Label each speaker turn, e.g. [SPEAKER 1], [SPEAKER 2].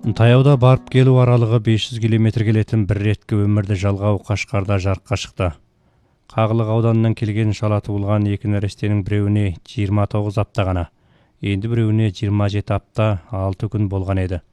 [SPEAKER 1] Таяуда барып келу аралығы 500 км келетін бір реткі өмірді жалғау Қашқарда жарыққа шықты. Қағылық ауданынан келген шала туылған екі нәрестенің біреуіне 29 апта ғана, енді біреуіне 27 апта 6 күн болған еді.